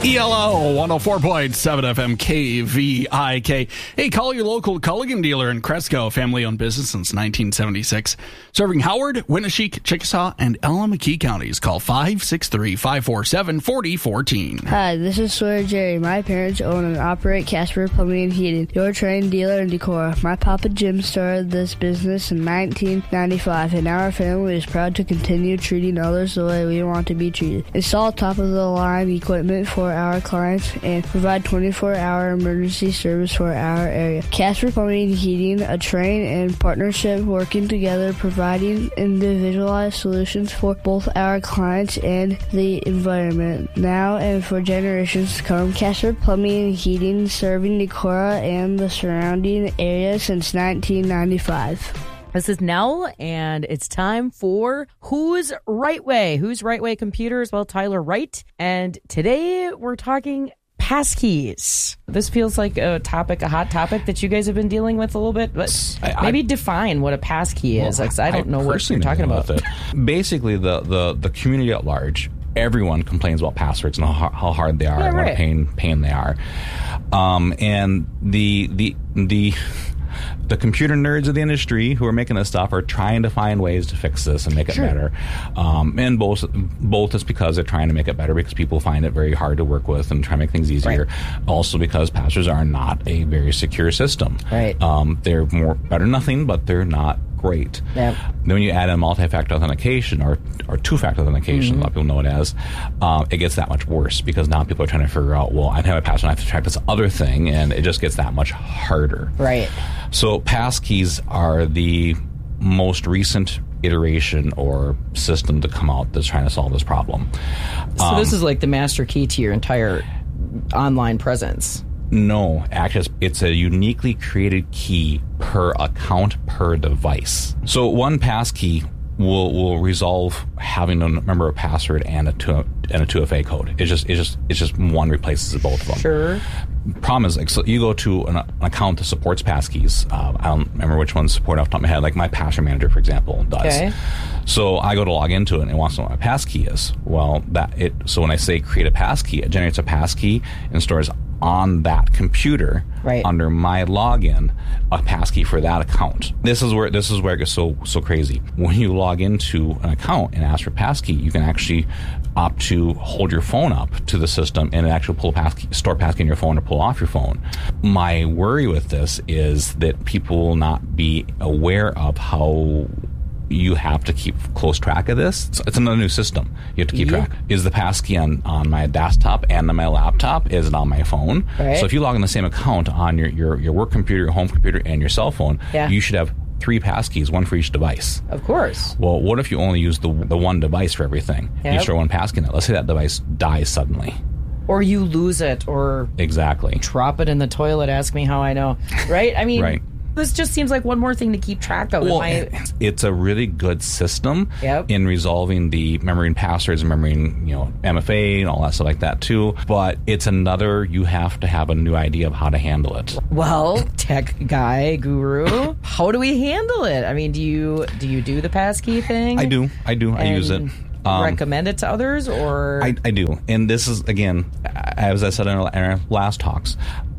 ELO 104.7 FM KVIK. Hey, call your local Culligan dealer in Cresco, family-owned business since 1976. Serving Howard, Winneshiek, Chickasaw, and Ellicott counties. Call 563-547-4014. Hi, this is Sawyer Jerry. My parents own and operate Casper Plumbing and Heating, your trained dealer in Decorah. My Papa Jim started this business in 1995, and our family is proud to continue treating others the way we want to be treated. Install top-of-the-line equipment for our clients and provide 24-hour emergency service for our area. Casper Plumbing and Heating, a train and partnership working together, providing individualized solutions for both our clients and the environment. Now and for generations to come, Casper Plumbing and Heating, serving Decorah and the surrounding area since 1995. This is Nell, and it's time for Who's Right Way? Who's Right Way Computers? Well, Tyler Wright. And today we're talking passkeys. This feels like a hot topic that you guys have been dealing with a little bit, but maybe define what a passkey is. Well, I don't know what you're talking about. Basically, the community at large, everyone complains about passwords and how hard they are and what a pain they are. And the computer nerds of the industry who are making this stuff are trying to find ways to fix this and make it better. And both is because they're trying to make it better because people find it very hard to work with and try to make things easier. Right. Also because passwords are not a very secure system. Right. They're better than nothing, but they're not great. Yep. Then when you add in multi-factor authentication or two-factor authentication, a lot of people know it as, it gets that much worse because now people are trying to figure out, well, I have a password, I have to track this other thing, and it just gets that much harder. Right. So passkeys are the most recent iteration or system to come out that's trying to solve this problem. So this is like the master key to your entire online presence. No, actually, it's a uniquely created key per account per device. So one passkey will resolve having to remember a password and a 2FA code. It's just one replaces both of them. Sure. Problem is, like, so you go to an account that supports passkeys. I don't remember which ones support off the top of my head. Like my password manager, for example, does. Okay. So I go to log into it and it wants to know what my passkey is. Well, so when I say create a passkey, it generates a passkey and stores on that computer under my login a passkey for that account. This is where it gets so crazy. When you log into an account and ask for passkey, you can actually opt to hold your phone up to the system and actually store passkey in your phone or pull off your phone. My worry with this is that people will not be aware of how you have to keep close track of this. It's another new system. You have to keep track. Is the passkey on my desktop and on my laptop? Is it on my phone? Right. So if you log in the same account on your work computer, your home computer, and your cell phone, you should have 3 passkeys, one for each device. Of course. Well, what if you only use the one device for everything? Yep. You store one passkey in it. Let's say that device dies suddenly. Or you lose it, or drop it in the toilet. Ask me how I know. Right? I mean, this just seems like one more thing to keep track of. Well, it's a really good system in resolving the remembering passwords, remembering MFA and all that stuff like that too. But it's another, you have to have a new idea of how to handle it. Well, tech guy, guru, how do we handle it? I mean, do you do the passkey thing? I do. I use it. Recommend it to others, or I do, and this is, again, as I said in our last talks,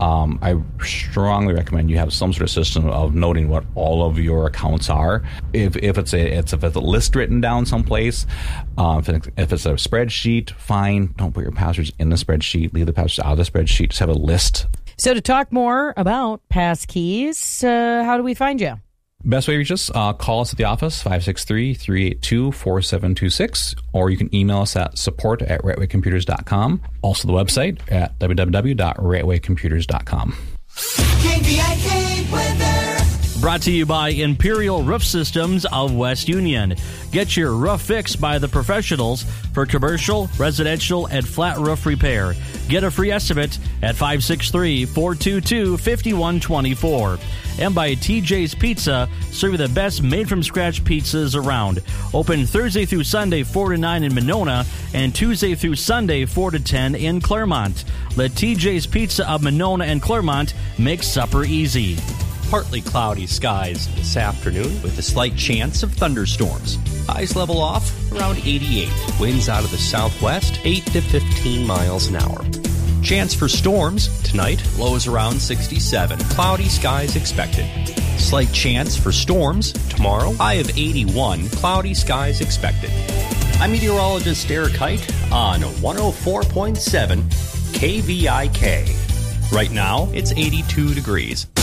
I strongly recommend you have some sort of system of noting what all of your accounts are. If it's a list written down someplace, if it's a spreadsheet, fine. Don't put your passwords in the spreadsheet. Leave the passwords out of the spreadsheet. Just have a list. So to talk more about passkeys, how do we find you? Best way to reach us, call us at the office, 563-382-4726, or you can email us at support@rightwaycomputers.com. Also the website at www.rightwaycomputers.com. KVIK weather. Brought to you by Imperial Roof Systems of West Union. Get your roof fixed by the professionals for commercial, residential, and flat roof repair. Get a free estimate at 563-422-5124. And by TJ's Pizza, serving the best made-from-scratch pizzas around. Open Thursday through Sunday, 4 to 9 in Monona, and Tuesday through Sunday, 4 to 10 in Claremont. Let TJ's Pizza of Monona and Claremont make supper easy. Partly cloudy skies this afternoon with a slight chance of thunderstorms. Highs level off around 88. Winds out of the southwest, 8 to 15 miles an hour. Chance for storms tonight, lows around 67. Cloudy skies expected. Slight chance for storms tomorrow, high of 81. Cloudy skies expected. I'm meteorologist Eric Height on 104.7 KVIK. Right now, it's 82 degrees.